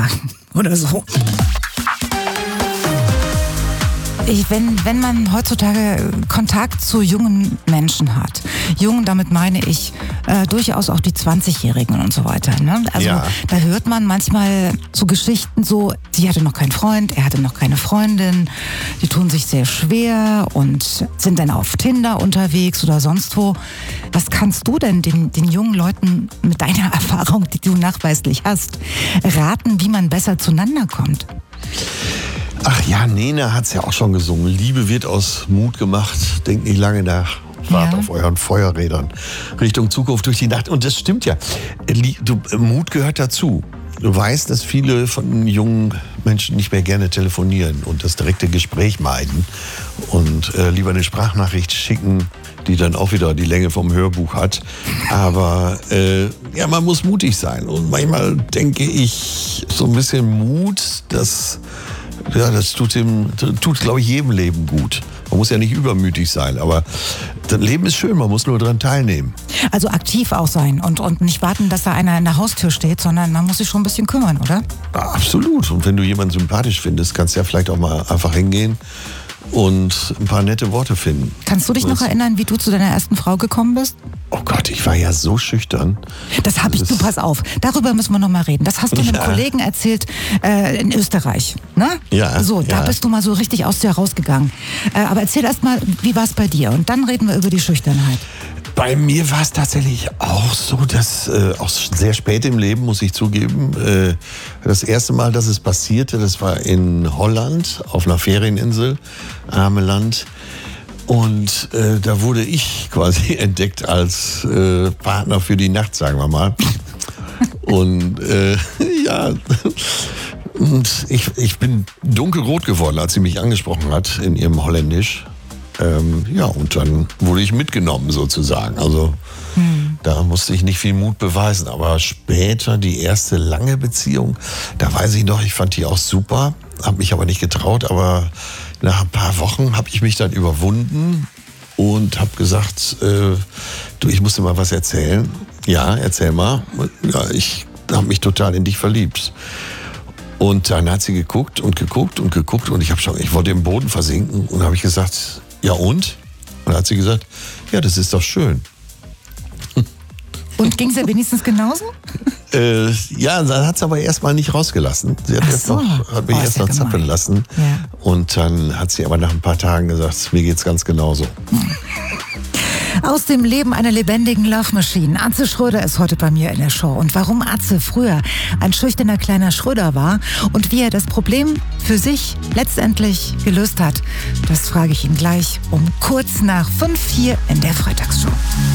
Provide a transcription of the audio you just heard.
oder so. Wenn man heutzutage Kontakt zu jungen Menschen hat, jung, damit meine ich durchaus auch die 20-Jährigen und so weiter. Ne? Also da hört man manchmal so Geschichten so, sie hatte noch keinen Freund, er hatte noch keine Freundin, die tun sich sehr schwer und sind dann auf Tinder unterwegs oder sonst wo. Was kannst du denn den jungen Leuten mit deiner Erfahrung, die du nachweislich hast, raten, wie man besser zueinander kommt? Ach ja, Nena hat's ja auch schon gesungen. Liebe wird aus Mut gemacht. Denkt nicht lange nach. Fahrt auf euren Feuerrädern Richtung Zukunft durch die Nacht. Und das stimmt ja. Mut gehört dazu. Du weißt, dass viele von jungen Menschen nicht mehr gerne telefonieren und das direkte Gespräch meiden und lieber eine Sprachnachricht schicken, die dann auch wieder die Länge vom Hörbuch hat. Aber man muss mutig sein. Und manchmal denke ich, so ein bisschen Mut, das tut, glaube ich, jedem Leben gut. Man muss ja nicht übermütig sein, aber das Leben ist schön, man muss nur daran teilnehmen. Also aktiv auch sein und nicht warten, dass da einer in der Haustür steht, sondern man muss sich schon ein bisschen kümmern, oder? Ja, absolut. Und wenn du jemanden sympathisch findest, kannst du ja vielleicht auch mal einfach hingehen und ein paar nette Worte finden. Kannst du dich noch erinnern, wie du zu deiner ersten Frau gekommen bist? Oh Gott, ich war ja so schüchtern. Du pass auf, darüber müssen wir noch mal reden. Das hast du einem Kollegen erzählt in Österreich, ne? Ja. So, da bist du mal so richtig aus dir rausgegangen. Aber erzähl erst mal, wie war es bei dir? Und dann reden wir über die Schüchternheit. Bei mir war es tatsächlich auch so, dass auch sehr spät im Leben, muss ich zugeben, das erste Mal, dass es passierte, das war in Holland auf einer Ferieninsel, Ameland. Und da wurde ich quasi entdeckt als Partner für die Nacht, sagen wir mal. Und und ich bin dunkelrot geworden, als sie mich angesprochen hat in ihrem Holländisch. Und dann wurde ich mitgenommen sozusagen. Also da musste ich nicht viel Mut beweisen. Aber später die erste lange Beziehung, da weiß ich noch, ich fand die auch super, habe mich aber nicht getraut. Aber nach ein paar Wochen habe ich mich dann überwunden und habe gesagt, ich muss dir mal was erzählen. Ja, erzähl mal. Ja, ich habe mich total in dich verliebt. Und dann hat sie geguckt und ich wollte im Boden versinken und habe ich gesagt, ja und? Und dann hat sie gesagt, ja, das ist doch schön. Und ging es ja wenigstens genauso? Dann hat sie aber erstmal nicht rausgelassen. Sie hat mich erst noch zappeln lassen. Ja. Und dann hat sie aber nach ein paar Tagen gesagt, mir geht's ganz genauso. Aus dem Leben einer lebendigen Love Machine. Atze Schröder ist heute bei mir in der Show. Und warum Atze früher ein schüchterner kleiner Schröder war und wie er das Problem für sich letztendlich gelöst hat, das frage ich ihn gleich um kurz nach 5 hier in der Freitagsshow.